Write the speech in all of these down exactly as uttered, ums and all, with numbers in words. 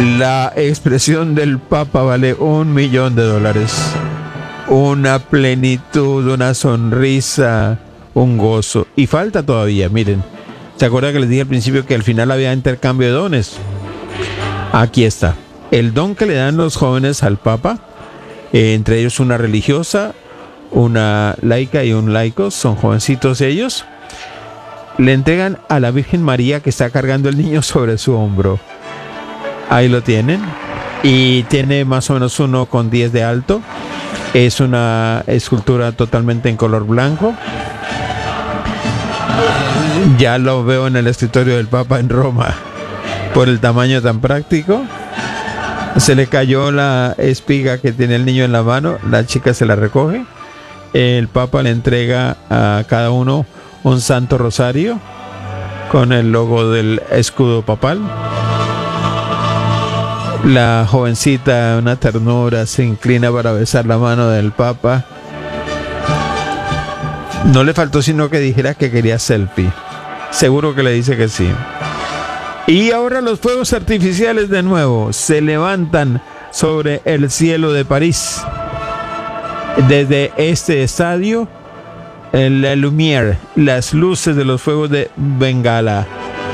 La expresión del Papa vale un millón de dólares. Una plenitud, una sonrisa, un gozo. Y falta todavía, miren. ¿Se acuerdan que les dije al principio que al final había intercambio de dones? Aquí está. El don que le dan los jóvenes al Papa, eh, entre ellos una religiosa, una laica y un laico, son jovencitos ellos, le entregan a la Virgen María que está cargando el niño sobre su hombro. Ahí lo tienen. Y tiene más o menos uno con diez de alto. Es una escultura totalmente en color blanco. Ya lo veo en el escritorio del Papa en Roma por el tamaño tan práctico. Se le cayó la espiga que tiene el niño en la mano. La chica se la recoge. El Papa le entrega a cada uno un santo rosario con el logo del escudo papal. La jovencita, una ternura, se inclina para besar la mano del Papa. No le faltó sino que dijera que quería selfie. Seguro que le dice que sí. Y ahora los fuegos artificiales de nuevo se levantan sobre el cielo de París. Desde este estadio, la Lumière, las luces de los fuegos de Bengala.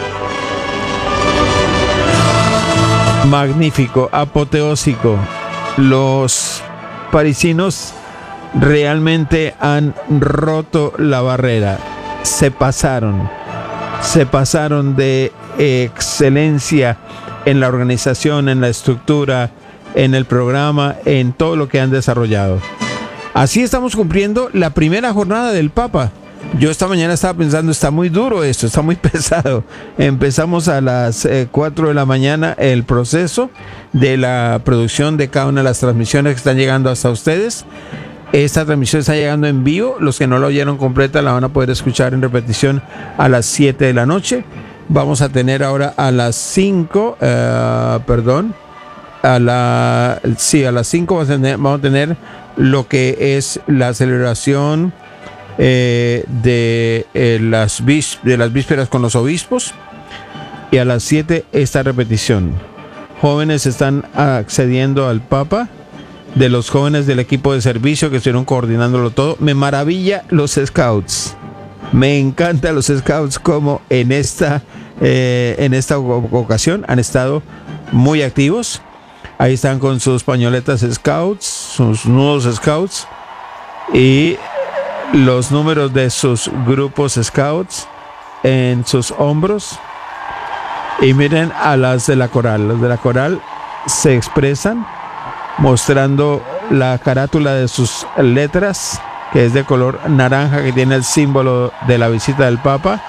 Magnífico, apoteósico. Los parisinos realmente han roto la barrera. Se pasaron. Se pasaron de excelencia en la organización, en la estructura, en el programa, en todo lo que han desarrollado. Así estamos cumpliendo la primera jornada del Papa. Yo esta mañana estaba pensando, está muy duro esto, está muy pesado. Empezamos a las eh, cuatro de la mañana el proceso de la producción de cada una de las transmisiones que están llegando hasta ustedes. Esta transmisión está llegando en vivo. Los que no la oyeron completa la van a poder escuchar en repetición a las siete de la noche. Vamos a tener ahora a las cinco, uh, perdón, a la, sí, a las cinco vamos a tener, vamos a tener lo que es la celebración eh, de, eh, las vis, de las vísperas con los obispos, y a las siete esta repetición. Jóvenes están accediendo al Papa, de los jóvenes del equipo de servicio que estuvieron coordinándolo todo. Me maravilla los scouts. Me encantan los scouts como en esta, eh, en esta ocasión han estado muy activos. Ahí están con sus pañoletas scouts, sus nudos scouts y los números de sus grupos scouts en sus hombros. Y miren a las de la coral. Los de la coral se expresan mostrando la carátula de sus letras, que es de color naranja, que tiene el símbolo de la visita del Papa.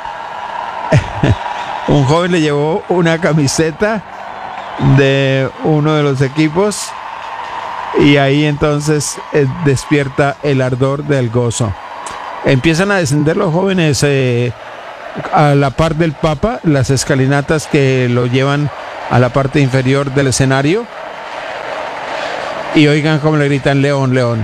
Un joven le llevó una camiseta de uno de los equipos y ahí entonces eh, despierta el ardor del gozo. Empiezan a descender los jóvenes eh, a la par del Papa, las escalinatas que lo llevan a la parte inferior del escenario, y oigan cómo le gritan León, León.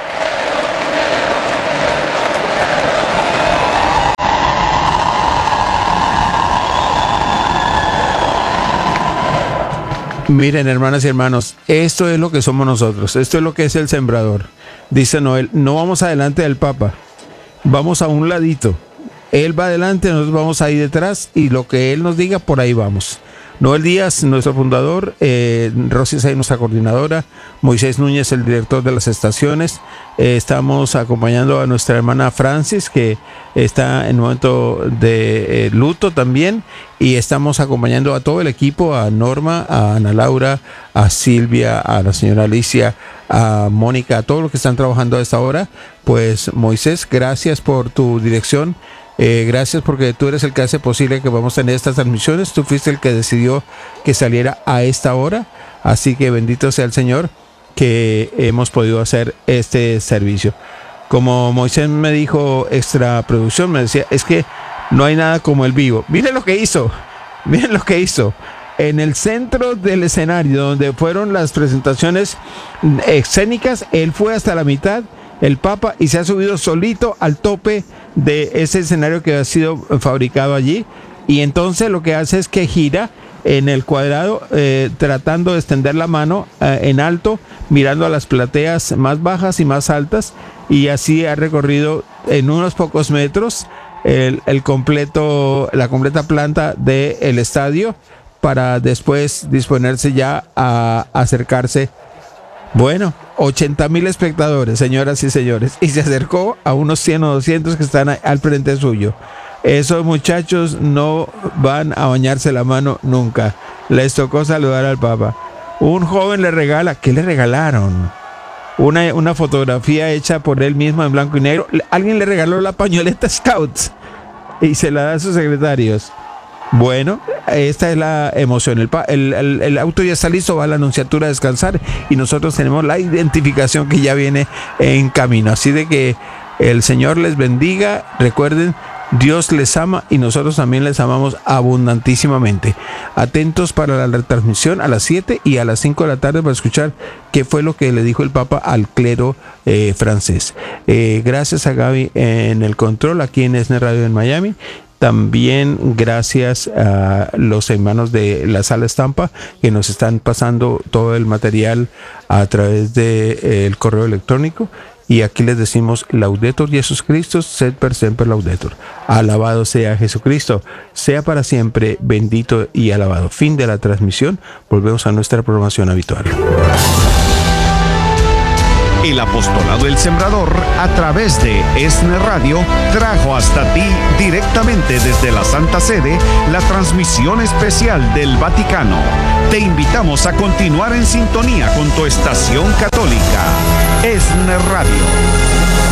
Miren, hermanas y hermanos, esto es lo que somos nosotros, esto es lo que es el sembrador. Dice Noel, no vamos adelante del Papa, vamos a un ladito. Él va adelante, nosotros vamos ahí detrás y lo que él nos diga, por ahí vamos. Noel Díaz, nuestro fundador, eh, Rosy Say, nuestra coordinadora, Moisés Núñez, el director de las estaciones. Eh, estamos acompañando a nuestra hermana Francis, que está en un momento de eh, luto también, y estamos acompañando a todo el equipo, a Norma, a Ana Laura, a Silvia, a la señora Alicia, a Mónica, a todos los que están trabajando a esta hora. Pues Moisés, gracias por tu dirección. Eh, gracias porque tú eres el que hace posible que vamos a tener estas transmisiones. Tú fuiste el que decidió que saliera a esta hora, así que bendito sea el Señor que hemos podido hacer este servicio. Como Moisés me dijo, extra producción, me decía, es que no hay nada como el vivo. Miren lo que hizo, miren lo que hizo en el centro del escenario donde fueron las presentaciones escénicas. Él fue hasta la mitad, el Papa, y se ha subido solito al tope de ese escenario que ha sido fabricado allí, y entonces lo que hace es que gira en el cuadrado, eh, tratando de extender la mano eh, en alto, mirando a las plateas más bajas y más altas, y así ha recorrido en unos pocos metros el, el completo, la completa planta del estadio, para después disponerse ya a acercarse. Bueno, ochenta mil espectadores, señoras y señores, y se acercó a unos cien o doscientos que están al frente suyo. Esos muchachos no van a bañarse la mano nunca. Les tocó saludar al Papa. Un joven le regala, ¿qué le regalaron? Una, una fotografía hecha por él mismo en blanco y negro. Alguien le regaló la pañoleta Scouts y se la da a sus secretarios. Bueno, esta es la emoción. El, el, el, el auto ya está listo, va a la Nunciatura a descansar y nosotros tenemos la identificación que ya viene en camino. Así de que el Señor les bendiga. Recuerden, Dios les ama y nosotros también les amamos abundantísimamente. Atentos para la retransmisión a las siete y a las cinco de la tarde para escuchar qué fue lo que le dijo el Papa al clero eh, francés. Eh, gracias a Gaby en el control aquí en ESNE Radio en Miami. También gracias a los hermanos de la Sala Estampa que nos están pasando todo el material a través del de, eh, correo electrónico. Y aquí les decimos Laudetur Jesus Christus, sed per semper laudetur. Alabado sea Jesucristo, sea para siempre bendito y alabado. Fin de la transmisión. Volvemos a nuestra programación habitual. El Apostolado del Sembrador, a través de ESNE Radio, trajo hasta ti directamente desde la Santa Sede la transmisión especial del Vaticano. Te invitamos a continuar en sintonía con tu estación católica, ESNE Radio.